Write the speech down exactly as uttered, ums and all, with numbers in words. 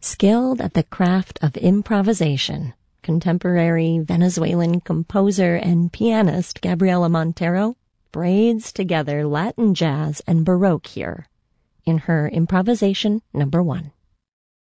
Skilled at the craft of improvisation, contemporary Venezuelan composer and pianist Gabriela Montero braids together Latin jazz and Baroque here in her improvisation number one.